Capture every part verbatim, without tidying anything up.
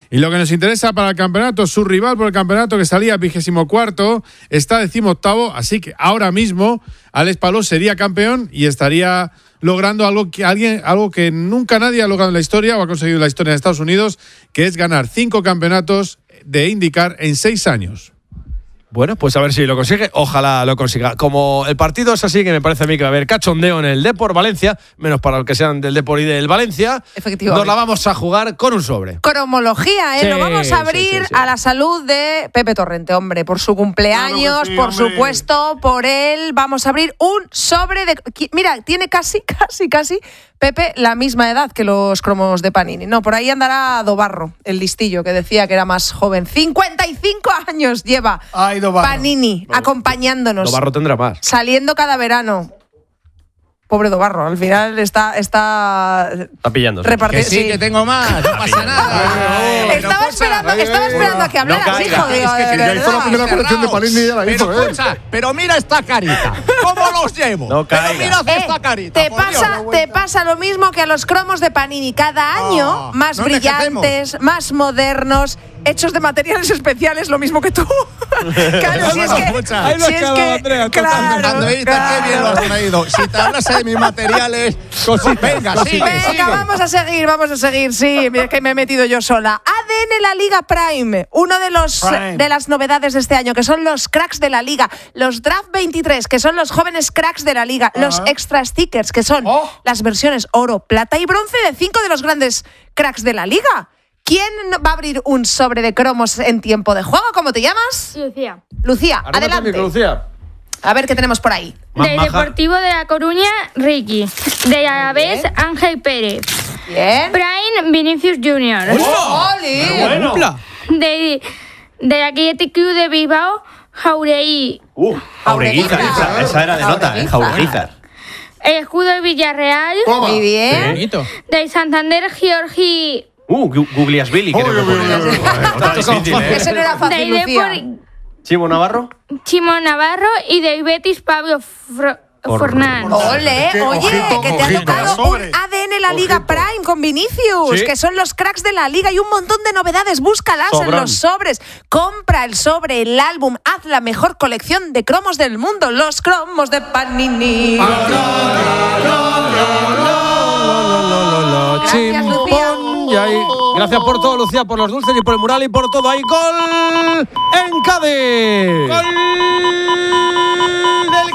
Y lo que nos interesa para el campeonato, su rival por el campeonato, que salía vigésimo cuarto, está decimoctavo, así que ahora mismo Alex Palou sería campeón y estaría logrando algo que alguien, algo que nunca nadie ha logrado en la historia o ha conseguido en la historia de Estados Unidos, que es ganar cinco campeonatos de IndyCar en seis años. Bueno, pues a ver si lo consigue, ojalá lo consiga. Como el partido es así, que me parece a mí que va a haber cachondeo en el Depor Valencia, menos para los que sean del Depor y del Valencia, nos la vamos a jugar con un sobre. Cromología, ¿eh? Sí, lo vamos a abrir sí, sí, sí. a la salud de Pepe Torrente, hombre, por su cumpleaños, Claro que sí, por hombre. supuesto, por él. Vamos a abrir un sobre de... Mira, tiene casi, casi, casi, Pepe, la misma edad que los cromos de Panini. No, por ahí andará Dobarro, el listillo, que decía que era más joven. cincuenta y cinco años lleva Ay, Dobarro. Panini acompañándonos. Dobarro tendrá más. Saliendo cada verano. Pobre Dobarro, al final está... Está, Está pillándose. reparti- Que sí, que tengo más, no pasa nada. Estaba esperando, estaba esperando a que hablaras, No caiga. hijo. Digo, Es que de ya verdad. hizo la primera colección de Panini, ya la hizo, pero, ¿eh? escucha, pero mira esta carita. ¿Cómo los llevo? No pero caiga. mirad Eh, esta carita. te por Dios. pasa, te pasa lo mismo que a los cromos de Panini. Cada año, Oh, más no brillantes, más modernos, hechos de materiales especiales, lo mismo que tú. Claro, si es que... Escucha, si es que claro, Andreita, qué bien lo has traído. Si te hablas de mis materiales, venga, sigue, Venga, sigue. vamos a seguir, vamos a seguir. Sí, mira que me he metido yo sola. A D N La Liga Prime, uno de los Prime. de las novedades de este año, que son los cracks de la liga, los Draft veintitrés, que son los jóvenes cracks de la liga, los extra stickers, que son Oh. las versiones oro, plata y bronce de cinco de los grandes cracks de la liga. ¿Quién va a abrir un sobre de cromos en tiempo de juego? ¿Cómo te llamas? Lucía. Lucía, Arróbate el adelante. micro, Lucía. A ver qué tenemos por ahí. Más Del maja. Deportivo de La Coruña, Ricky. De Alavés, Ángel Pérez. Bien. Prime, Vinicius junior ¡Oli! De, del Athletic Club de Bilbao, Jauregui. Uh, Jaureguizar, esa, esa era de nota, ¿eh? Jaureguizar. El escudo de Villarreal. Muy bien. Del Santander, Giorgi. Uh, Gu- Gugliasvili, que Uy, uy, uy, uy, uy. Otra difícil, ¿eh? Ese no era fácil, Del Lucía. Depor, Chimo Navarro. Chimo Navarro. Y del Betis, Pablo Fro- Fornán. Ole, Qué oye, ojito, que te ha ojito. tocado un Sobre. A D N La Liga Ojito. Prime con Vinicius, Sí. que son los cracks de la liga y un montón de novedades. Búscalas en Sobrón. los sobres. Compra el sobre, el álbum, haz la mejor colección de cromos del mundo, los cromos de Panini. Gracias, Lucía. Chimpón. Y ahí, gracias por todo, Lucía, por los dulces y por el mural y por todo. Ahí, gol en Cádiz. ¡Gol del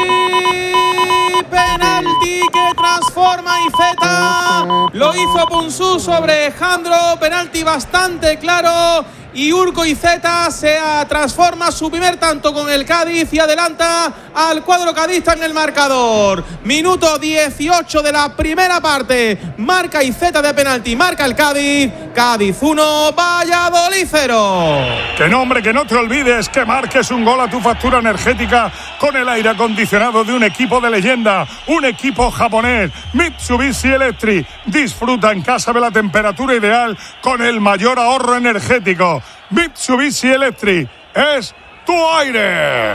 Cádiz! Penalti que transforma Iceta. Lo hizo Ponsú sobre Jandro. Penalti bastante claro. Y Urko Iceta se ah, transforma su primer tanto con el Cádiz y adelanta al cuadro cadista en el marcador. Minuto dieciocho de la primera parte. Marca Iceta de penalti. Marca el Cádiz. Cádiz uno, Valladolid cero. Que no, hombre, que no te olvides que marques un gol a tu factura energética con el aire acondicionado de un equipo de leyenda, un equipo japonés, Mitsubishi Electric. Disfruta en casa de la temperatura ideal con el mayor ahorro energético. Mitsubishi Electric es tu aire.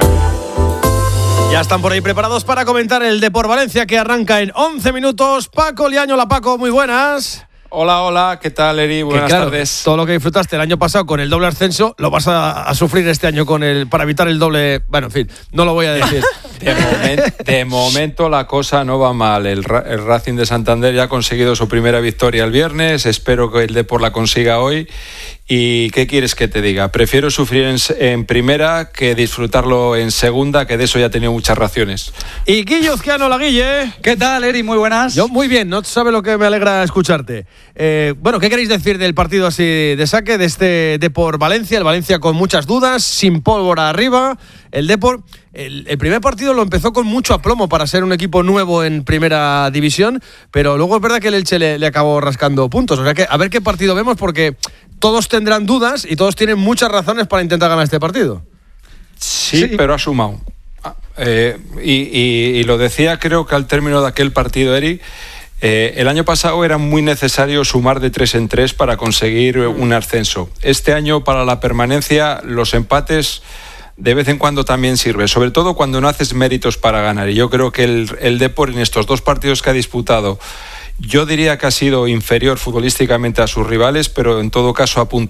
Ya están por ahí preparados para comentar el Depor Valencia, que arranca en once minutos. Paco Liaño, la Paco, muy buenas. Hola, hola, ¿qué tal, Eri? Buenas Que, claro, tardes. todo lo que disfrutaste el año pasado con el doble ascenso lo vas a, a sufrir este año con el para evitar el doble. Bueno, en fin, no lo voy a decir. De, momen- de momento la cosa no va mal. El, Ra- el Racing de Santander ya ha conseguido su primera victoria el viernes. Espero que el Depor la consiga hoy. ¿Y qué quieres que te diga? Prefiero sufrir en, s- en primera que disfrutarlo en segunda, que de eso ya he tenido muchas raciones. Y Guille Uzquiano, la Guille. ¿Qué tal, Eri? Muy buenas. Yo muy bien, no sabes lo que me alegra escucharte. Eh, bueno, ¿qué queréis decir del partido así de saque, de este Depor Valencia? El Valencia con muchas dudas, sin pólvora arriba. El Depor, el, el primer partido lo empezó con mucho aplomo para ser un equipo nuevo en primera división, pero luego es verdad que el Elche le, le acabó rascando puntos. O sea que a ver qué partido vemos, porque todos tendrán dudas y todos tienen muchas razones para intentar ganar este partido. Sí, Sí. pero ha sumado. Ah, eh, y, y- y lo decía, creo que al término de aquel partido, Eri, eh, el año pasado era muy necesario sumar de tres en tres para conseguir un ascenso. Este año, para la permanencia, los empates de vez en cuando también sirve, sobre todo cuando no haces méritos para ganar. Y yo creo que el, el Depor en estos dos partidos que ha disputado, yo diría que ha sido inferior futbolísticamente a sus rivales, pero en todo caso ha puntuado